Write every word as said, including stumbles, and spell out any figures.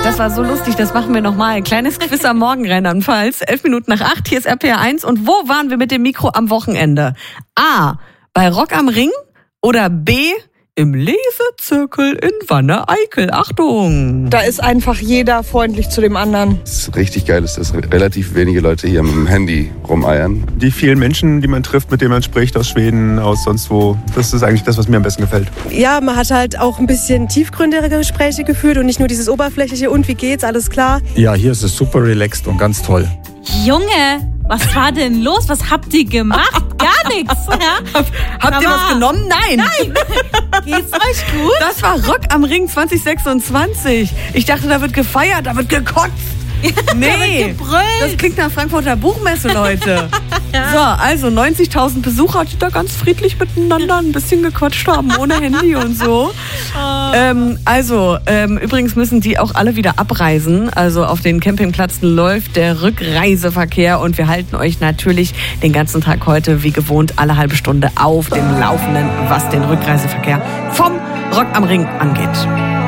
Das war so lustig, das machen wir nochmal. Kleines Quiz am Morgen, Rheinland-Pfalz. Elf Minuten nach acht, hier ist R P R eins. Und wo waren wir mit dem Mikro am Wochenende? A, bei Rock am Ring oder B, im Lesezirkel in Wanne-Eickel. Achtung! Da ist einfach jeder freundlich zu dem anderen. Das ist richtig geil, ist, dass relativ wenige Leute hier mit dem Handy rumeiern. Die vielen Menschen, die man trifft, mit denen man spricht, aus Schweden, aus sonst wo, das ist eigentlich das, was mir am besten gefällt. Ja, man hat halt auch ein bisschen tiefgründigere Gespräche geführt und nicht nur dieses oberflächliche und wie geht's, alles klar. Ja, hier ist es super relaxed und ganz toll. Junge, was war denn los? Was habt ihr gemacht? Gar nichts. Ja? Habt ihr was genommen? Nein. Nein. Geht's euch gut? Das war Rock am Ring zwanzig sechsundzwanzig. Ich dachte, da wird gefeiert, da wird gekotzt. Nee, das klingt nach Frankfurter Buchmesse, Leute. Ja. So, also neunzigtausend Besucher, die da ganz friedlich miteinander ein bisschen gequatscht haben, ohne Handy und so. Oh. Ähm, also, ähm, übrigens müssen die auch alle wieder abreisen. Also auf den Campingplätzen läuft der Rückreiseverkehr und wir halten euch natürlich den ganzen Tag heute wie gewohnt alle halbe Stunde auf dem Laufenden, was den Rückreiseverkehr vom Rock am Ring angeht.